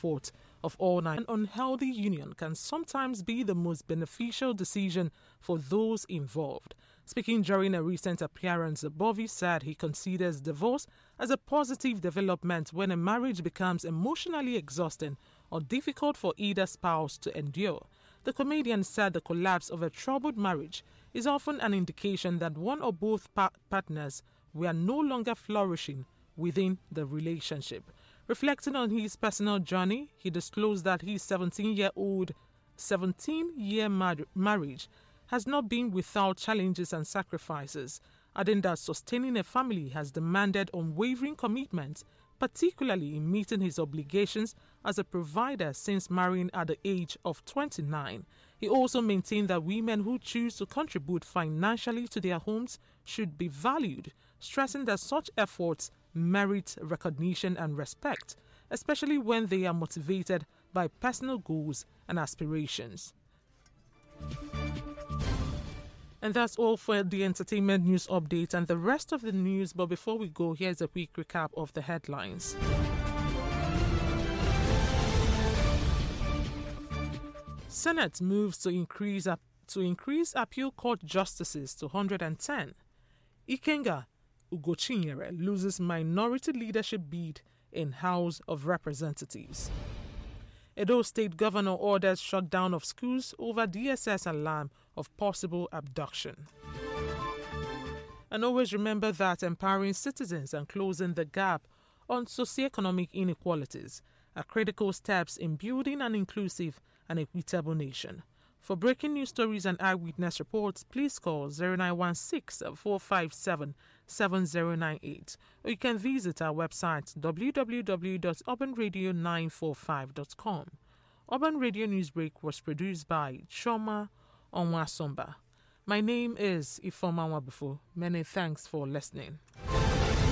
effort of all nine. An unhealthy union can sometimes be the most beneficial decision for those involved. Speaking during a recent appearance, Bovy said he considers divorce as a positive development when a marriage becomes emotionally exhausting or difficult for either spouse to endure. The comedian said the collapse of a troubled marriage is often an indication that one or both partners were no longer flourishing within the relationship. Reflecting on his personal journey, he disclosed that his 17-year marriage has not been without challenges and sacrifices, adding that sustaining a family has demanded unwavering commitment, particularly in meeting his obligations as a provider since marrying at the age of 29. He also maintained that women who choose to contribute financially to their homes should be valued, stressing that such efforts merit recognition and respect, especially when they are motivated by personal goals and aspirations. And that's all for the entertainment news update and the rest of the news. But before we go, here's a quick recap of the headlines. Senate moves to increase appeal court justices to 110. Ikenga Ugochinyere loses minority leadership bid in House of Representatives. Edo State Governor orders shutdown of schools over DSS alarm of possible abduction. And always remember that empowering citizens and closing the gap on socioeconomic inequalities are critical steps in building an inclusive and equitable nation. For breaking news stories and eyewitness reports, please call 0916-457-7098 or you can visit our website www.urbanradio945.com. Urban Radio Newsbreak was produced by Choma Onwasomba. My name is Ifoma Wabufo. Many thanks for listening.